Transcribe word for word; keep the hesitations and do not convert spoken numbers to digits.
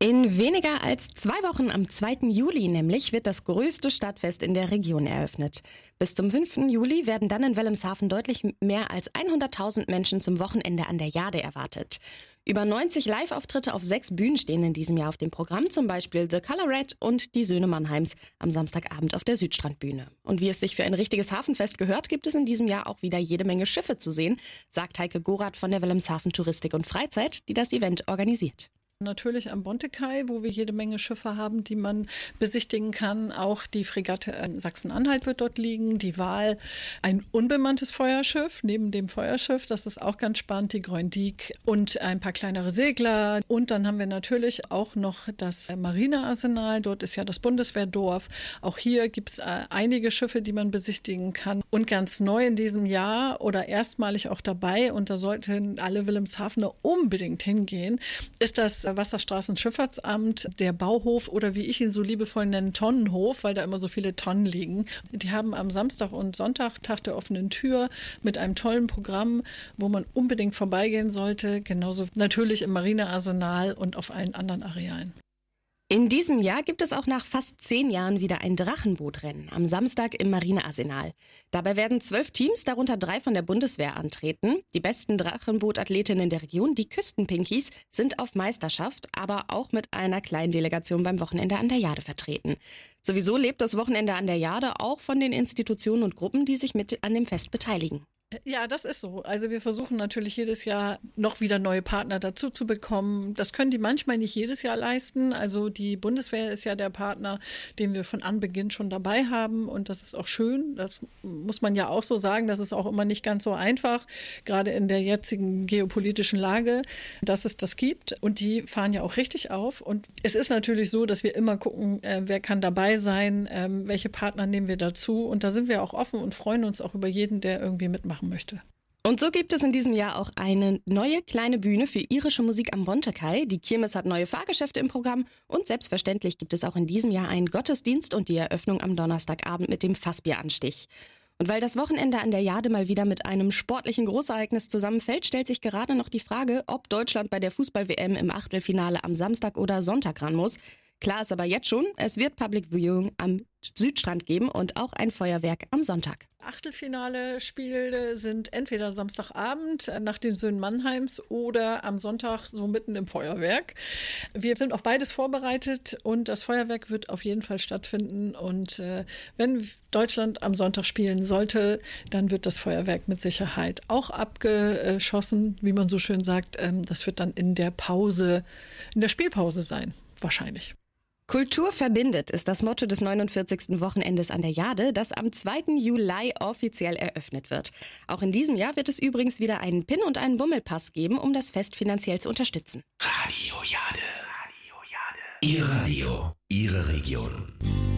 In weniger als zwei Wochen, am zweiten Juli nämlich, wird das größte Stadtfest in der Region eröffnet. Bis zum fünften Juli werden dann in Wilhelmshaven deutlich mehr als hunderttausend Menschen zum Wochenende an der Jade erwartet. Über neunzig Live-Auftritte auf sechs Bühnen stehen in diesem Jahr auf dem Programm, zum Beispiel The Color Red und die Söhne Mannheims am Samstagabend auf der Südstrandbühne. Und wie es sich für ein richtiges Hafenfest gehört, gibt es in diesem Jahr auch wieder jede Menge Schiffe zu sehen, sagt Heike Gorath von der Wilhelmshaven Touristik und Freizeit, die das Event organisiert. Natürlich am Bontekai, wo wir jede Menge Schiffe haben, die man besichtigen kann. Auch die Fregatte Sachsen-Anhalt wird dort liegen. Die Waal, ein unbemanntes Feuerschiff neben dem Feuerschiff. Das ist auch ganz spannend, die Groendiek und ein paar kleinere Segler. Und dann haben wir natürlich auch noch das Marinearsenal. Dort ist ja das Bundeswehrdorf. Auch hier gibt es einige Schiffe, die man besichtigen kann. Und ganz neu in diesem Jahr oder erstmalig auch dabei, und da sollten alle Wilhelmshavener unbedingt hingehen, ist das Wasserstraßenschifffahrtsamt, der Bauhof oder wie ich ihn so liebevoll nenne, Tonnenhof, weil da immer so viele Tonnen liegen. Die haben am Samstag und Sonntag Tag der offenen Tür mit einem tollen Programm, wo man unbedingt vorbeigehen sollte. Genauso natürlich im Marinearsenal und auf allen anderen Arealen. In diesem Jahr gibt es auch nach fast zehn Jahren wieder ein Drachenbootrennen am Samstag im Marinearsenal. Dabei werden zwölf Teams, darunter drei von der Bundeswehr, antreten. Die besten Drachenbootathletinnen der Region, die Küstenpinkies, sind auf Meisterschaft, aber auch mit einer kleinen Delegation beim Wochenende an der Jade vertreten. Sowieso lebt das Wochenende an der Jade auch von den Institutionen und Gruppen, die sich mit an dem Fest beteiligen. Ja, das ist so. Also wir versuchen natürlich jedes Jahr noch wieder neue Partner dazu zu bekommen. Das können die manchmal nicht jedes Jahr leisten. Also die Bundeswehr ist ja der Partner, den wir von Anbeginn schon dabei haben. Und das ist auch schön. Das muss man ja auch so sagen. Das ist auch immer nicht ganz so einfach, gerade in der jetzigen geopolitischen Lage, dass es das gibt. Und die fahren ja auch richtig auf. Und es ist natürlich so, dass wir immer gucken, äh, wer kann dabei sein, ähm, welche Partner nehmen wir dazu. Und da sind wir auch offen und freuen uns auch über jeden, der irgendwie mitmachen möchte. Und so gibt es in diesem Jahr auch eine neue kleine Bühne für irische Musik am Bontekai. Die Kirmes hat neue Fahrgeschäfte im Programm und selbstverständlich gibt es auch in diesem Jahr einen Gottesdienst und die Eröffnung am Donnerstagabend mit dem Fassbieranstich. Und weil das Wochenende an der Jade mal wieder mit einem sportlichen Großereignis zusammenfällt, stellt sich gerade noch die Frage, ob Deutschland bei der Fußball-W M im Achtelfinale am Samstag oder Sonntag ran muss. Klar ist aber jetzt schon, es wird Public Viewing am Südstrand geben und auch ein Feuerwerk am Sonntag. Achtelfinale-Spiele sind entweder Samstagabend nach den Söhnen Mannheims oder am Sonntag so mitten im Feuerwerk. Wir sind auf beides vorbereitet und das Feuerwerk wird auf jeden Fall stattfinden. Und äh, wenn Deutschland am Sonntag spielen sollte, dann wird das Feuerwerk mit Sicherheit auch abgeschossen, wie man so schön sagt. Ähm, das wird dann in der Pause, in der Spielpause sein, wahrscheinlich. Kultur verbindet ist das Motto des neunundvierzigsten Wochenendes an der Jade, das am zweiten Juli offiziell eröffnet wird. Auch in diesem Jahr wird es übrigens wieder einen Pin- und einen Bummelpass geben, um das Fest finanziell zu unterstützen. Radio Jade. Radio Jade. Ihr Radio, Ihre Region.